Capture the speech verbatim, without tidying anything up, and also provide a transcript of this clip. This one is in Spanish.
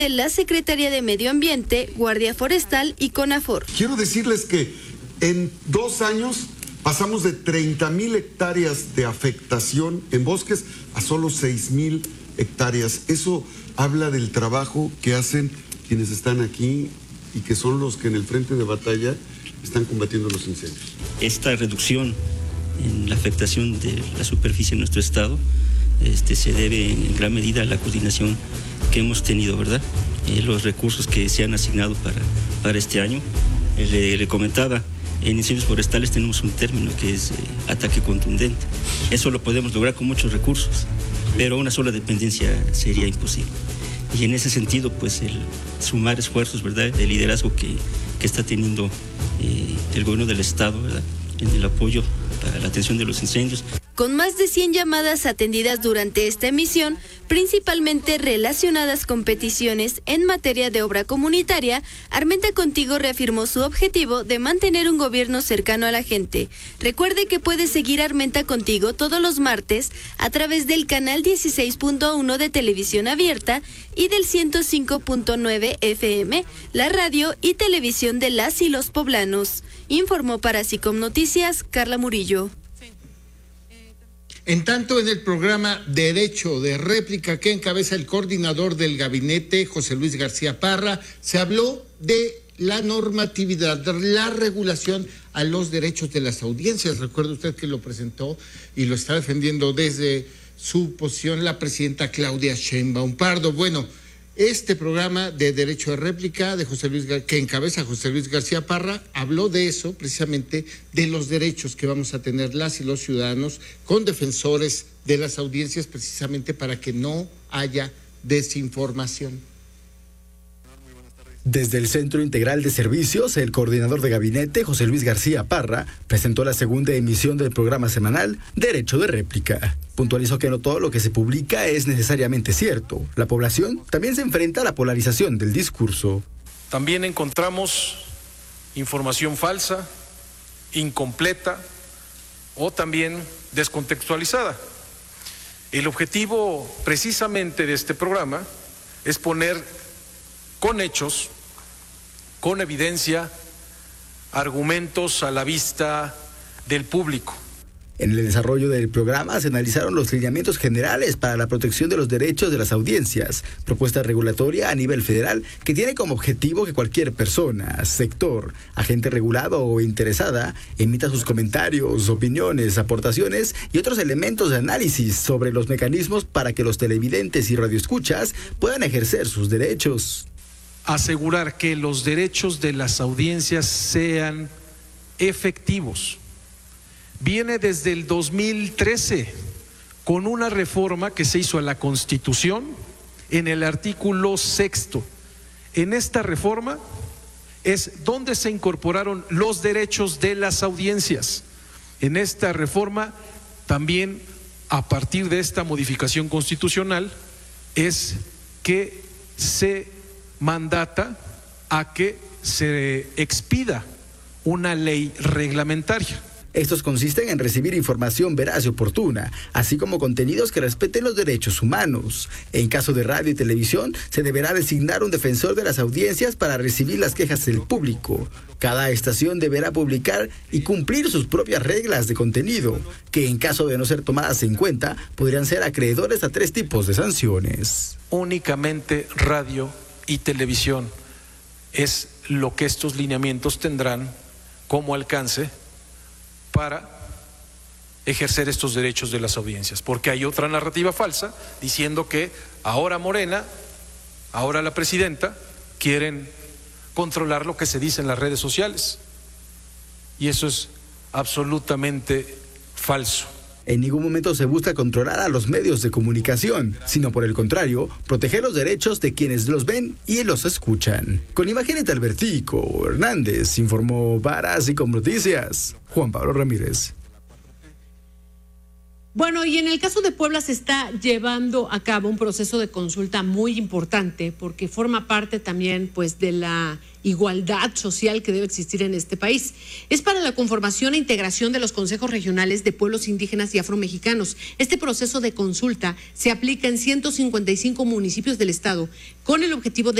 la Secretaría de Medio Ambiente, Guardia Forestal y CONAFOR. Quiero decirles que en dos años pasamos de treinta mil hectáreas de afectación en bosques a solo seis mil hectáreas. Eso habla del trabajo que hacen quienes están aquí y que son los que en el frente de batalla están combatiendo los incendios. Esta reducción en la afectación de la superficie en nuestro estado este, se debe en gran medida a la coordinación que hemos tenido, ¿verdad? Eh, los recursos que se han asignado para, para este año. Eh, le, le comentaba, en incendios forestales tenemos un término que es eh, ataque contundente. Eso lo podemos lograr con muchos recursos, pero una sola dependencia sería imposible. Y en ese sentido, pues el sumar esfuerzos, ¿verdad?, de liderazgo que, que está teniendo eh, el gobierno del estado, ¿verdad?, en el apoyo para la atención de los incendios. Con más de cien llamadas atendidas durante esta emisión, principalmente relacionadas con peticiones en materia de obra comunitaria, Armenta Contigo reafirmó su objetivo de mantener un gobierno cercano a la gente. Recuerde que puede seguir Armenta Contigo todos los martes a través del canal dieciséis punto uno de Televisión Abierta y del ciento cinco punto nueve F M, la radio y televisión de las y los poblanos. Informó para SICOM Noticias, Carla Murillo. En tanto, en el programa Derecho de Réplica que encabeza el coordinador del gabinete, José Luis García Parra, se habló de la normatividad, de la regulación a los derechos de las audiencias. Recuerda usted que lo presentó y lo está defendiendo desde su posición la presidenta Claudia Sheinbaum Pardo. Bueno, este programa de Derecho de Réplica de José Luis, que encabeza José Luis García Parra, habló de eso, precisamente de los derechos que vamos a tener las y los ciudadanos con defensores de las audiencias, precisamente para que no haya desinformación. Desde el Centro Integral de Servicios, el coordinador de gabinete, José Luis García Parra, presentó la segunda emisión del programa semanal Derecho de Réplica. Puntualizó que no todo lo que se publica es necesariamente cierto. La población también se enfrenta a la polarización del discurso. También encontramos información falsa, incompleta o también descontextualizada. El objetivo precisamente de este programa es poner con hechos, con evidencia, argumentos a la vista del público. En el desarrollo del programa se analizaron los lineamientos generales para la protección de los derechos de las audiencias, propuesta regulatoria a nivel federal que tiene como objetivo que cualquier persona, sector, agente regulado o interesada emita sus comentarios, opiniones, aportaciones y otros elementos de análisis sobre los mecanismos para que los televidentes y radioescuchas puedan ejercer sus derechos. Asegurar que los derechos de las audiencias sean efectivos. Viene desde el dos mil trece con una reforma que se hizo a la Constitución en el artículo sexto. En esta reforma es donde se incorporaron los derechos de las audiencias. En esta reforma también, a partir de esta modificación constitucional, es que se mandata a que se expida una ley reglamentaria. Estos consisten en recibir información veraz y oportuna, así como contenidos que respeten los derechos humanos. En caso de radio y televisión, se deberá designar un defensor de las audiencias para recibir las quejas del público. Cada estación deberá publicar y cumplir sus propias reglas de contenido, que en caso de no ser tomadas en cuenta, podrían ser acreedores a tres tipos de sanciones. Únicamente radio y televisión es lo que estos lineamientos tendrán como alcance para ejercer estos derechos de las audiencias, porque hay otra narrativa falsa diciendo que ahora Morena, ahora la presidenta, quieren controlar lo que se dice en las redes sociales, y eso es absolutamente falso. En ningún momento se busca controlar a los medios de comunicación, sino por el contrario, proteger los derechos de quienes los ven y los escuchan. Con imágenes de Albertico Hernández, informó para SICOM Noticias, Juan Pablo Ramírez. Bueno, y en el caso de Puebla se está llevando a cabo un proceso de consulta muy importante porque forma parte también pues de la igualdad social que debe existir en este país. Es para la conformación e integración de los consejos regionales de pueblos indígenas y afromexicanos. Este proceso de consulta se aplica en ciento cincuenta y cinco municipios del estado con el objetivo de